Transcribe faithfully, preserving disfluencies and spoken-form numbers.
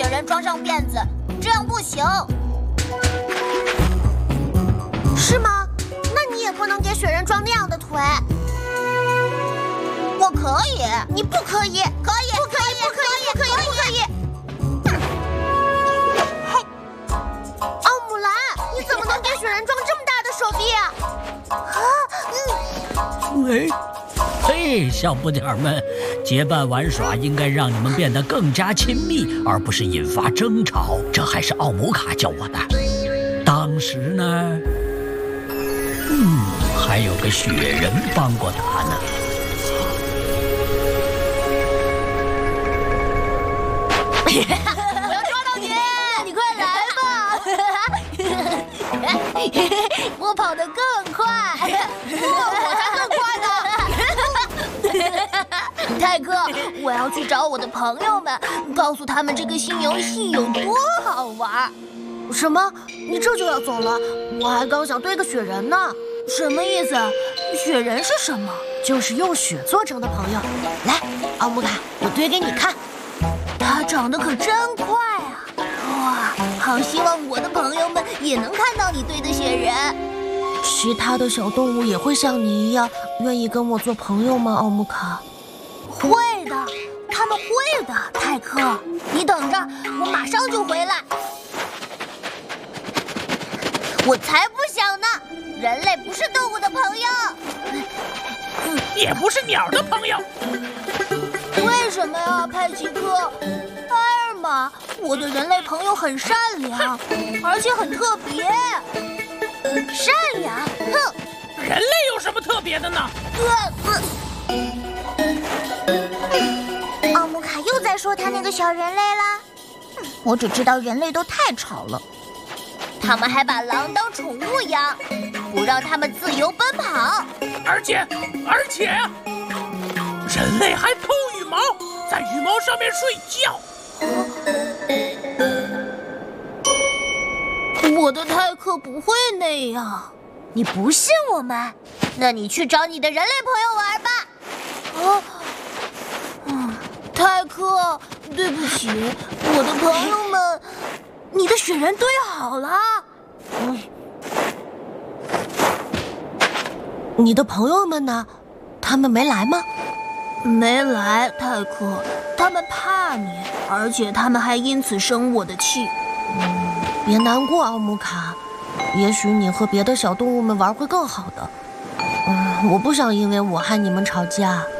雪人装上辫子，这样不行。 是吗？那你也不能给雪人装那样的腿。 我可以， 你不可以， 可以， 不可以，不可以，不可以，不可以。嘿，奥姆兰，你怎么能给雪人装这么大的手臂啊？啊， 嗯。哎，嘿，小不点儿们，结伴玩耍应该让你们变得更加亲密，而不是引发争吵。这还是奥姆卡教我的。当时呢，嗯，还有个雪人帮过他呢。 我要抓到你！你快来吧！我跑得更快，我才更快呢！泰克，我要去找我的朋友们，告诉他们这个新游戏有多好玩。 什么？你这就要走了？我还刚想堆个雪人呢。 什么意思？雪人是什么？ 就是用雪做成的朋友。来，奥姆卡，我堆给你看。 它长得可真快啊！哇，好希望我的朋友们也能看到你堆的雪人。 其他的小动物也会像你一样，愿意跟我做朋友吗，奥姆卡？ 会的，他们会的，泰克，你等着，我马上就回来。我才不想呢！人类不是动物的朋友， 也不是鸟的朋友。 为什么呀，派奇克？埃尔玛，我的人类朋友很善良，而且很特别。善良？哼！ 人类有什么特别的呢？ 奥姆卡又在说他那个小人类啦。我只知道人类都太吵了。他们还把狼当宠物养，不让它们自由奔跑。 而且，而且，人类还偷羽毛，在羽毛上面睡觉。 我的泰克不会那样。你不信我们？那你去找你的人类朋友玩吧。啊，嗯，泰克，对不起，我的朋友们。你的雪人堆好了。嗯， 你的朋友们呢？他们没来吗？ 没来，泰克。他们怕你，而且他们还因此生我的气。 嗯，别难过，奥姆卡。也许你和别的小动物们玩会更好的。嗯，我不想因为我和你们吵架。